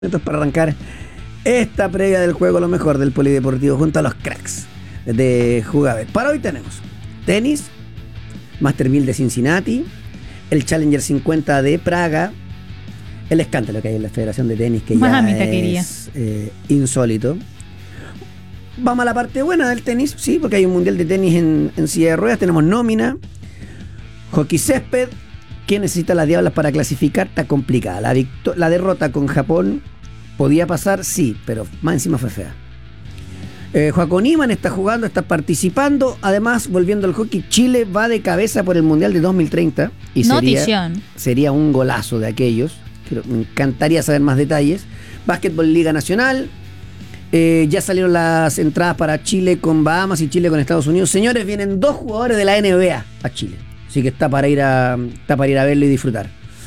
Minutos para arrancar esta previa del juego, lo mejor del polideportivo junto a los cracks de Jugabet. Para hoy tenemos tenis, Master 1000 de Cincinnati, el Challenger 50 de Praga, el escándalo que hay en la Federación de Tenis, que ya es insólito. Vamos a la parte buena del tenis, sí, porque hay un mundial de tenis en silla de ruedas, tenemos nómina, hockey césped. ¿Quién necesita las diablas para clasificar? Está complicada. La derrota con Japón podía pasar, sí, pero más encima fue fea. Joaquín Niemann está jugando, está participando. Además, volviendo al hockey, Chile va de cabeza por el Mundial de 2030. Y sería un golazo de aquellos. Pero me encantaría saber más detalles. Básquetbol Liga Nacional. Ya salieron las entradas para Chile con Bahamas y Chile con Estados Unidos. Señores, vienen 2 jugadores de la NBA a Chile. Así que está para ir a verlo y disfrutar.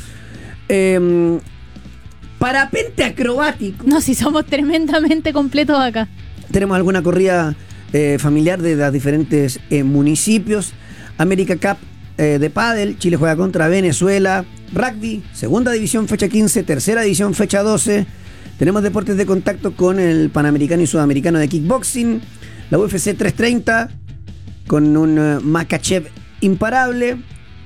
Parapente acrobático. No, si somos tremendamente completos acá. Tenemos alguna corrida familiar de los diferentes municipios. América Cup de pádel. Chile juega contra Venezuela. Rugby, segunda división fecha 15, tercera división fecha 12. Tenemos deportes de contacto con el Panamericano y Sudamericano de Kickboxing. La UFC 330 con un Makachev imparable.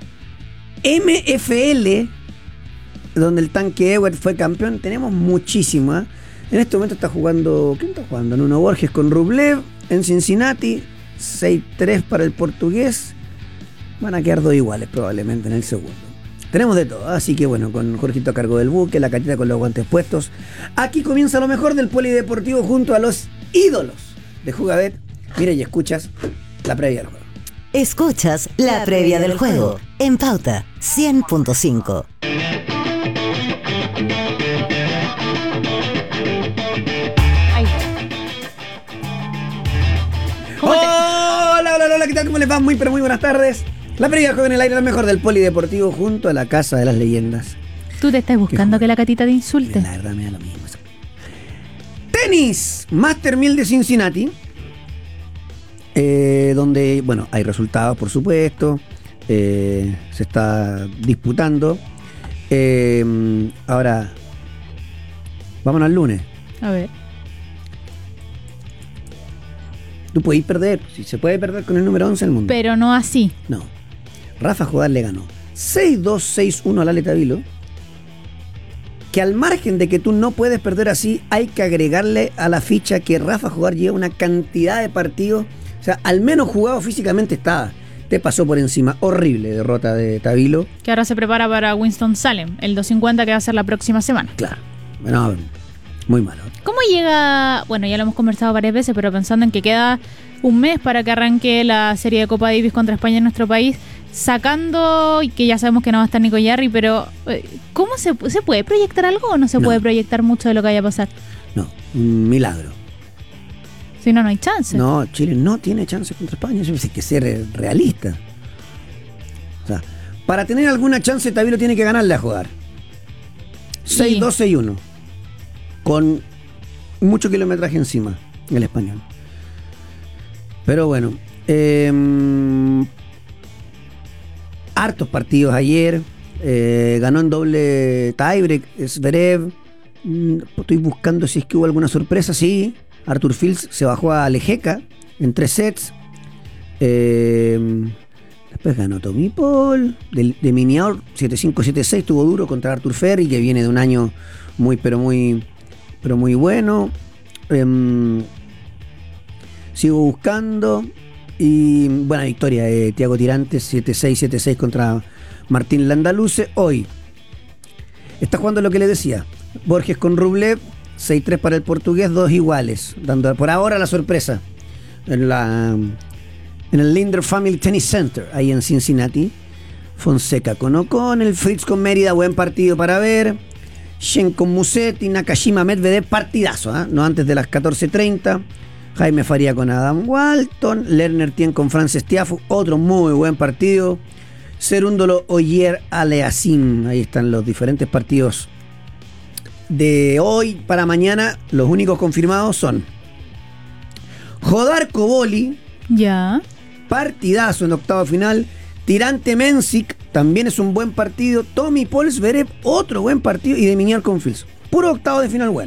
MFL, donde el tanque Ewert fue campeón. Tenemos muchísimo, ¿eh? En este momento está jugando, ¿quién está jugando? Nuno Borges con Rublev en Cincinnati. 6-3 para el portugués. Van a quedar 2 iguales probablemente en el segundo. Tenemos de todo, así que bueno, con Jorgito a cargo del buque, la Catita con los guantes puestos. Aquí comienza lo mejor del polideportivo junto a los ídolos de Jugabet. Mira y escuchas la previa del juego. Escuchas la previa del juego en Pauta 100.5. Hola, ¿qué tal? ¿Cómo les va? Muy buenas tardes. La previa del juego en el aire, lo mejor del polideportivo junto a la Casa de las Leyendas. Tú te estás buscando que la Catita te insulte. La verdad me da lo mismo. Tenis, Master 1000 de Cincinnati. Donde, bueno, hay resultados, por supuesto. Se está disputando. Ahora, vámonos al lunes. A ver. Tú podés perder, si se puede perder con el número 11 del mundo. Pero no así. No. Rafa Jodar le ganó 6-2, 6-1 a Lale Tavilo. Que al margen de que tú no puedes perder así, hay que agregarle a la ficha que Rafa Jodar lleva una cantidad de partidos. O sea, al menos jugado físicamente estaba. Te pasó por encima. Horrible derrota de Tavilo. Que ahora se prepara para Winston-Salem, el 250 que va a ser la próxima semana. Claro. Bueno, muy malo. ¿Cómo llega? Bueno, ya lo hemos conversado varias veces, pero pensando en que queda un mes para que arranque la serie de Copa Davis contra España en nuestro país, sacando, y que ya sabemos que no va a estar Nico Yarri, pero ¿cómo se puede proyectar algo o no se puede proyectar mucho de lo que vaya a pasar? No, un milagro. Si no, no hay chance. No, Chile no tiene chance contra España. Eso hay que ser realista. O sea, para tener alguna chance, Tavilo tiene que ganarle a jugar. 6-2, 6-1. Con mucho kilometraje encima, el español. Pero bueno. Hartos partidos ayer. Ganó en doble tiebreak Zverev. Estoy buscando si es que hubo alguna sorpresa. Sí. Arthur Fils se bajó a Lejeka en 3 sets. Después ganó Tommy Paul. De Minior 7-5, 7-6. Tuvo duro contra Arthur Ferry, que viene de un año muy bueno. Sigo buscando. Y buena victoria de Thiago Tirantes, 7-6, 7-6 contra Martín Landaluce. Hoy está jugando lo que le decía. Borges con Rublev. 6-3 para el portugués, 2 iguales, dando por ahora la sorpresa en el Linder Family Tennis Center, ahí en Cincinnati. Fonseca con O'Connell, Fritz con Mérida, buen partido para ver. Shen con Musetti, Nakashima Medvedev, partidazo, ¿eh? No antes de las 14:30. Jaime Faría con Adam Walton, Lerner Tien con Frances Tiafoe, otro muy buen partido. Cerúndolo Oyer Aleasim, ahí están los diferentes partidos de hoy para mañana. Los únicos confirmados son Jodar Koboli, ya, partidazo en octavo final. Tirante Mensik, también es un buen partido. Tommy Paul Zverev, otro buen partido. Y de Minior con Fils. Puro octavo de final bueno.